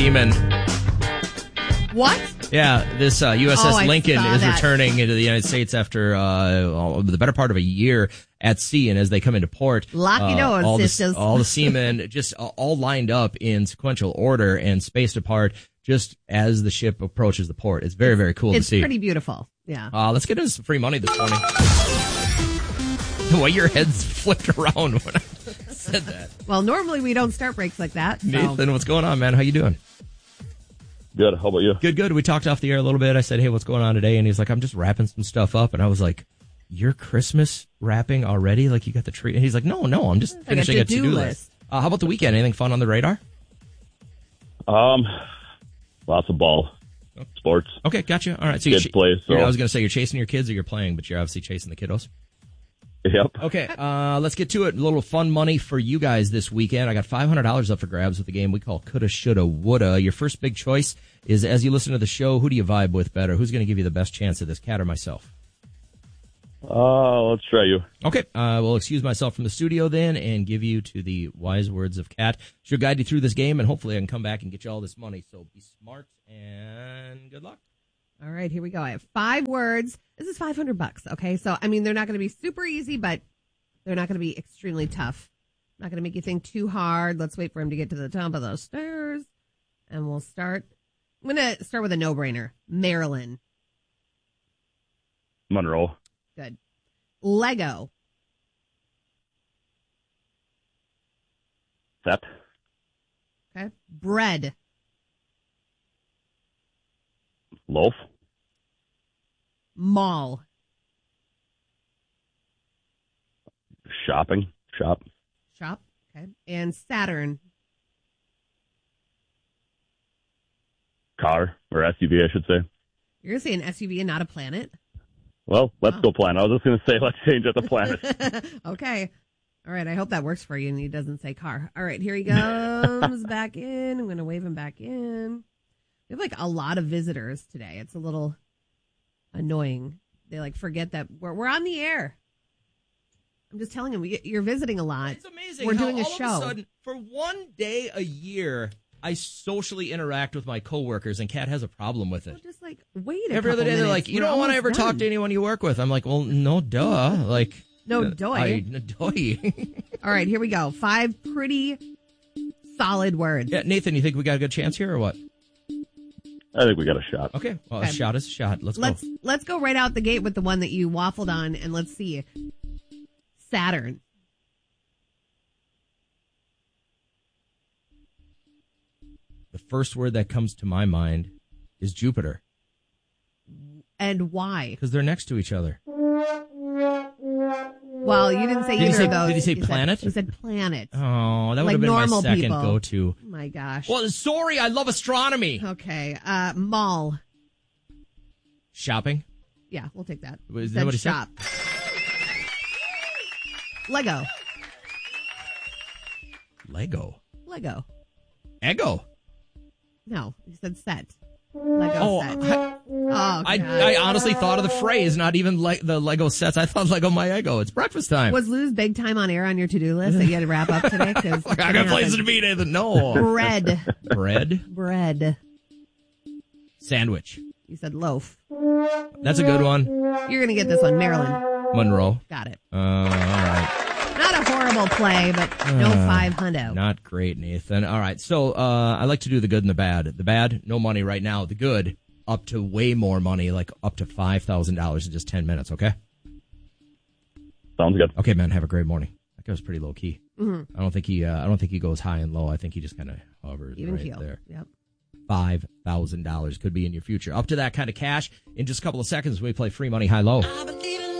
seamen. What? Yeah, this USS Lincoln is that. returning into the United States after the better part of a year at sea, and as they come into port, Locky doors, sisters. all the seamen just all lined up in sequential order and spaced apart just as the ship approaches the port. It's very, very cool to see. It's pretty beautiful. Yeah. Let's get into some free money this morning. The way your head's flipped around when I said that. Well, normally we don't start breaks like that. So. Nathan, what's going on, man? How you doing? Good. How about you? Good. We talked off the air a little bit. I said, hey, what's going on today? And he's like, I'm just wrapping some stuff up. And I was like, you're Christmas wrapping already? Like you got the tree? And he's like, no, I'm just finishing a to-do list. How about the weekend? Anything fun on the radar? Lots of ball. Sports. Okay, gotcha. All right. So kids play. So I was going to say you're chasing your kids or you're playing, but you're obviously chasing the kiddos. Yep. Okay, let's get to it. A little fun money for you guys this weekend. I got $500 up for grabs with the game we call Coulda, Shoulda, Woulda. Your first big choice is, as you listen to the show, who do you vibe with better? Who's going to give you the best chance at this, Kat or myself? Let's try you. Okay, we'll excuse myself from the studio then and give you to the wise words of Kat. She'll guide you through this game, and hopefully I can come back and get you all this money. So be smart and good luck. All right, here we go. I have 5 words. This is $500, okay? So, I mean, they're not going to be super easy, but they're not going to be extremely tough. Not going to make you think too hard. Let's wait for him to get to the top of those stairs. And we'll start. I'm going to start with a no-brainer. Maryland. Monroe. Good. Lego. Set. Okay. Bread. Loaf. Mall. Shopping. Shop. Shop. Okay. And Saturn. Car. Or SUV, I should say. You're going to say an SUV and not a planet? Well, let's go planet. I was just going to say let's change it to planet. Okay. All right. I hope that works for you and he doesn't say car. All right. Here he comes back in. I'm going to wave him back in. We have like a lot of visitors today. It's a little annoying. They like forget that we're on the air. I'm just telling them you're visiting a lot. It's amazing. We're doing a all show. Of a sudden, for one day a year, I socially interact with my coworkers, and Kat has a problem with it. Well, just like wait. Every other day, they're like, "You don't want to ever talk to anyone you work with." I'm like, "Well, no, duh." Like, no, doy. All right, here we go. 5 pretty solid words. Yeah, Nathan, you think we got a good chance here, or what? I think we got a shot. Okay, well, a shot is a shot. Let's go. Let's go right out the gate with the one that you waffled on, and let's see. Saturn. The first word that comes to my mind is Jupiter. And why? Because they're next to each other. Well, you didn't say either of those. Did he say planet? You said planet. Oh, that would have been my second go-to. Oh my gosh. Well, sorry, I love astronomy. Okay. Mall. Shopping? Yeah, we'll take that. Is that what he shop. Lego. Lego. Ego. No, you said set. Lego set. I honestly thought of the phrase, not even the Lego sets. I thought Lego my ego. It's breakfast time. Was lose big time on air on your to-do list that you had to wrap up today? I got places to be, Nathan. No. Bread. Sandwich. You said loaf. That's a good one. You're going to get this one. Maryland. Monroe. Got it. All right. Not a horrible play, but no 500. Not great, Nathan. All right. So I like to do the good and the bad. The bad, no money right now. The good, up to way more money, like up to $5,000 in just 10 minutes, okay? Sounds good. Okay, man, have a great morning. That guy was pretty low key. Mm-hmm. I don't think he goes high and low. I think he just kind of hovers even right keel. There. Yep. $5,000 could be in your future. Up to that kind of cash in just a couple of seconds. We play free money high low.